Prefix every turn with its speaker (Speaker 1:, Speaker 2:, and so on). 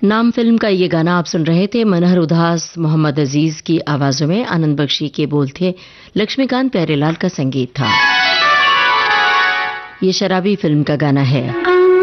Speaker 1: नाम फिल्म का ये गाना आप सुन रहे थे। मनहर उदास मोहम्मद अजीज की आवाजों में, आनंद बख्शी के बोल थे, लक्ष्मीकांत प्यारेलाल का संगीत था। ये शराबी फिल्म का गाना है।